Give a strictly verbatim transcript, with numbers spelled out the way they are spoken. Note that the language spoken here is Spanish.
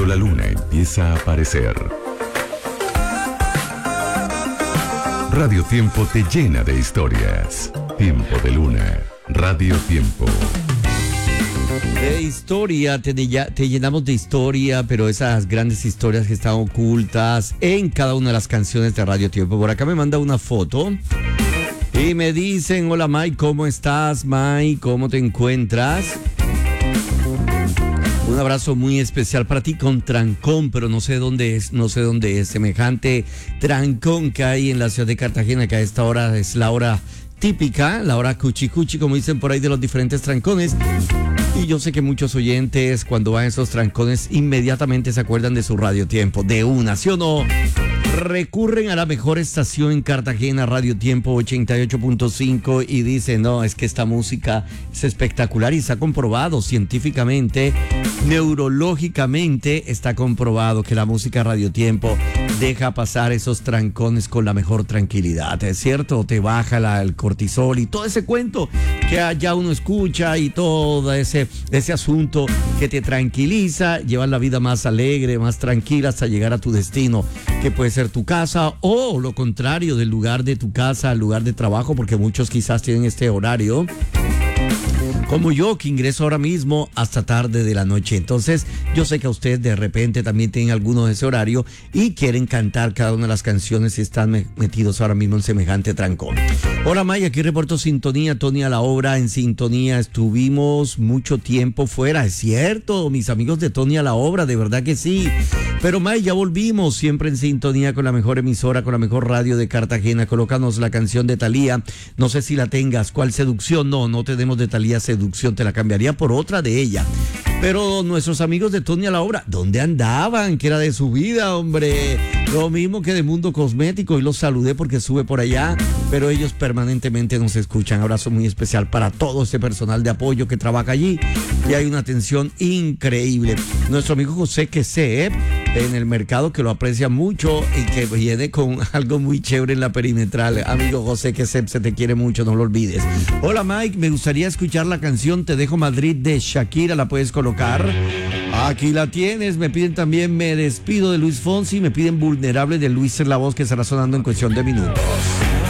Cuando la luna empieza a aparecer, Radio Tiempo te llena de historias. Tiempo de Luna, Radio Tiempo. De historia, te, de, te llenamos de historia, pero esas grandes historias que están ocultas en cada una de las canciones de Radio Tiempo. Por acá me manda una foto y me dicen: hola Mike, ¿cómo estás? Mike, ¿cómo te encuentras? Un abrazo muy especial para ti con trancón, pero no sé dónde es, no sé dónde es. Semejante trancón que hay en la ciudad de Cartagena, que a esta hora es la hora típica, la hora cuchi cuchi, como dicen por ahí, de los diferentes trancones. Y yo sé que muchos oyentes, cuando van a esos trancones, inmediatamente se acuerdan de su Radio Tiempo, de una, ¿sí o no? Recurren a la mejor estación en Cartagena, Radio Tiempo ochenta y ocho punto cinco, y dicen: no, es que esta música es espectacular, y está comprobado científicamente, neurológicamente está comprobado que la música Radio Tiempo deja pasar esos trancones con la mejor tranquilidad, ¿es cierto? Te baja la, el cortisol y todo ese cuento que allá uno escucha, y todo ese, ese asunto que te tranquiliza, llevar la vida más alegre, más tranquila hasta llegar a tu destino, que puede ser tu casa, o lo contrario, del lugar de tu casa al lugar de trabajo, porque muchos quizás tienen este horario, como yo, que ingreso ahora mismo hasta tarde de la noche. Entonces, yo sé que a ustedes de repente también tienen alguno de ese horario y quieren cantar cada una de las canciones y están me- metidos ahora mismo en semejante trancón. Hola Maya, aquí reporto sintonía, Tony a la obra, en sintonía. Estuvimos mucho tiempo fuera, es cierto, mis amigos de Tony a la obra, de verdad que sí. Pero Maya, ya volvimos, siempre en sintonía con la mejor emisora, con la mejor radio de Cartagena. Colócanos la canción de Thalía, no sé si la tengas. ¿Cuál seducción? No, no tenemos de Thalía seducción, te la cambiaría por otra de ella. Pero nuestros amigos de Tony a la obra, ¿dónde andaban? ¿Qué era de su vida, hombre? Lo mismo que de Mundo Cosmético, y los saludé porque sube por allá, pero ellos permanentemente nos escuchan. Abrazo muy especial para todo ese personal de apoyo que trabaja allí, y hay una atención increíble. Nuestro amigo José Quesep, en el mercado, que lo aprecia mucho y que viene con algo muy chévere en la perimetral. Amigo José Quesep, se te quiere mucho, no lo olvides. Hola Mike, me gustaría escuchar la canción Te Dejo Madrid de Shakira, ¿la puedes colocar? Aquí la tienes. Me piden también Me Despido de Luis Fonsi, me piden Vulnerable de Luis La Voz, que estará sonando en cuestión de minutos.